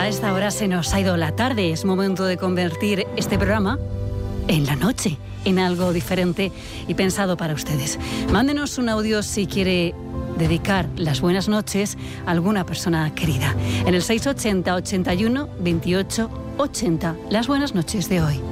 A esta hora se nos ha ido la tarde. Es momento de convertir este programa en la noche, en algo diferente y pensado para ustedes. Mándenos un audio si quiere dedicar las buenas noches a alguna persona querida. En el 680 81 28 80. Las buenas noches de hoy.